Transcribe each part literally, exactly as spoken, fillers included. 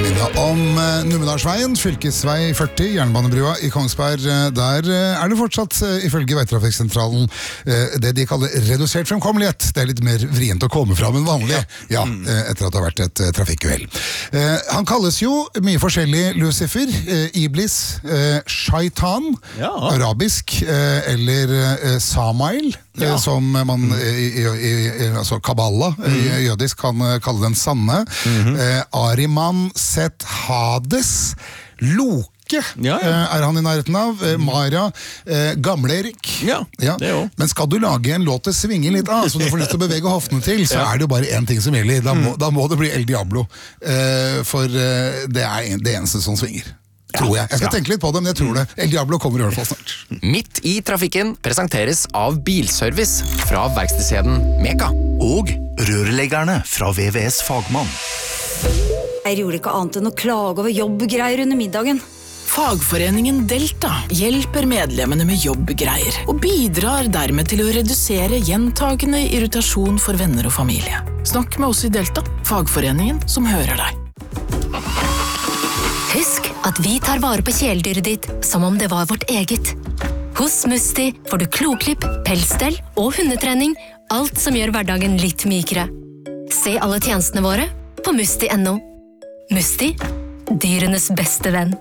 Minne om uh, Numedalsveien, fylkesvei førti, jernbanebrua i Kongsberg. Uh, der uh, er det fortsatt, uh, ifølge Veitrafikksentralen, uh, det de kaller redusert fremkommelighet. Det er litt mer vrient å komme fra enn vanlig, ja, uh, etter at det har vært et uh, trafikkuhell. Uh, han kalles jo mye forskjellig Lucifer, uh, Iblis, uh, Shaitan, ja. Arabisk, uh, eller uh, Samael, ja. uh, som man uh, i, i, i, altså Kabbalah, mm. uh, jødisk, kan uh, kalle den sanne. Mm-hmm. uh, Ariman Set Hades, Loke ja, ja. er han i nærheten av, Mara, eh, Gamle Erik. Ja, ja. Det jo. Men skal du lage en låt til svinge litt av, så du får lyst til å bevege hoftene til, så ja. er det jo bare en ting som gjelder. Da må, da må det bli El Diablo, eh, for eh, det er det eneste som svinger. Tror jeg. Jeg skal ja. tenke litt på det, men jeg tror det. El Diablo kommer i hvert fall snart. Midt i trafikken presenteres av Bilservice fra verkstedskjeden Meka. Og rørleggerne fra V V S Fagmann. Jeg gjorde ikke annet enn å klage over jobbgreier under middagen. Fagforeningen Delta hjelper medlemmene med jobbgreier og bidrar dermed til å redusere gjentagende irritasjon for venner og familie. Snakk med oss i Delta, fagforeningen som hører deg. Husk at vi tar vare på kjæledyret ditt som om det var vårt eget. Hos Musti får du kloklipp, pelsstell og hundetrening, alt som gjør hverdagen litt mykere. Se alle tjenestene våre på musti punktum no. Musti, dyrenes beste venn.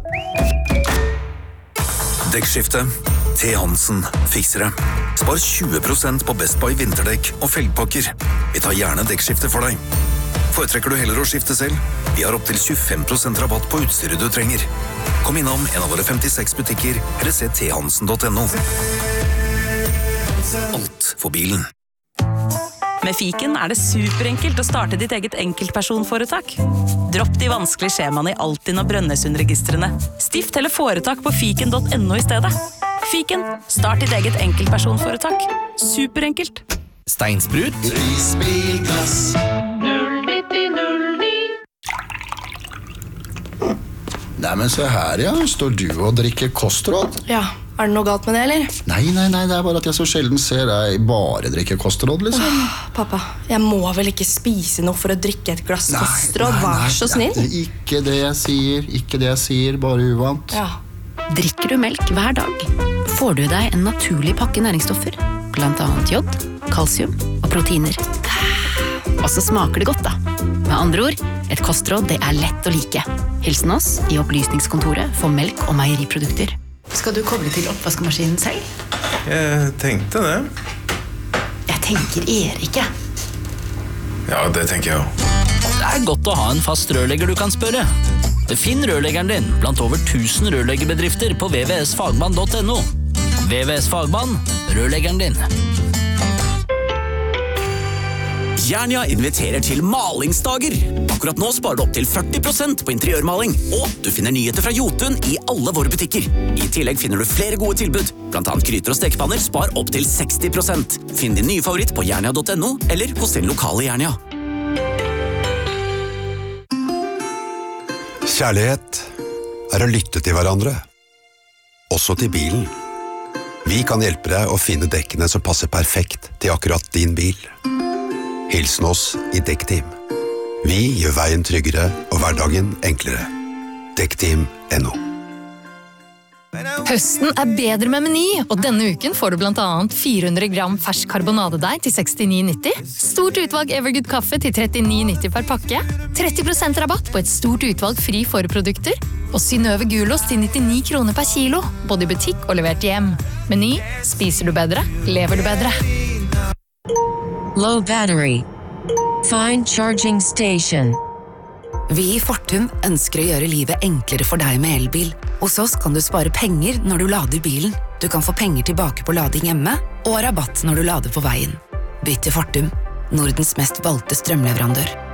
Dekkskifte. T. Hansen fikser det. Spar tjue prosent på Best Buy vinterdekk og felgpakker. Vi tar gjerne dekkskifte for deg. Foretrekker du heller å skifte selv? Vi har opp til tjuefem prosent rabatt på utstyret du trenger. Kom innom en av våre femtiseks butikker, eller se t hansen punktum no. Alt for bilen. Med Fiken er det superenkelt å starte ditt eget enkeltpersonforetak. Dropp de vanskelige skjemaene i Altinn og Brønnøysundregistrene. Stift eller foretak på fiken punktum no i stedet. Fiken, start ditt eget enkeltpersonforetak. Superenkelt. Steinsprut. Prisbilglass. null nitti null ni. Nei, men se her, ja. Står du og drikker kostråd? Ja. Er det noe galt med det, eller? Nei, nei, nei, det er bare at jeg så sjelden ser deg bare drikke kostråd, liksom. Åh, pappa, jeg må vel ikke spise noe for å drikke et glass kostråd, vær så snill. Nei, ikke det jeg sier, ikke det jeg sier, bare uvant. Ja. Drikker du melk hver dag, får du deg en naturlig pakke næringsstoffer, blant annet jod, kalsium og proteiner. Og så smaker det godt, da. Med andre ord, et kostråd det er lett å like. Hilsen oss i opplysningskontoret for melk og meieriprodukter. Skal du koble til oppvaskemaskinen selv? Jeg tenkte det. Jeg tenker Erik. Ja, det tenker jeg også. Det er godt å ha en fast rørlegger du kan spørre. Finn rørleggeren din blant over tusen rørleggerbedrifter på v v s fagmann punktum no. V V S Fagmann, rørleggeren din. Jernia inviterer til malingsdager. Akkurat nå sparer du opp til førti prosent på interiørmaling, og du finner nyheter fra Jotun i alle våre butikker. I tillegg finner du flere gode tilbud, blant annet gryter og stekepanner spar opp til seksti prosent. Finn din nye favoritt på jernia punktum no eller hos din lokale Jernia. Kjærlighet er å lytte til hverandre, også til bilen. Vi kan hjelpe deg å finne dekkene som passer perfekt til akkurat din bil. Hilsen oss i Dekkteam. Vi gjør veien tryggere og hverdagen enklere. Dekkteam punktum no. Høsten er bedre med Meny, og denne uken får du blant annet fire hundre gram fersk karbonadedeig til sekstini nitti, stort utvalg Evergood kaffe til trettini nitti per pakke, tretti prosent rabatt på et stort utvalg fri forprodukter, og Synnøve gulost til nittini kroner per kilo, både i butikk og levert hjem. Meny, spiser du bedre, lever du bedre. Low battery. Find charging station. Vi i Fortum ønsker å gjøre livet enklere for deg med elbil. Hos oss kan du spare penger når du lader bilen. Du kan få penger tilbake på lading hjemme, og rabatt når du lader på veien. Bytt til Fortum, Nordens mest valgte strømleverandør.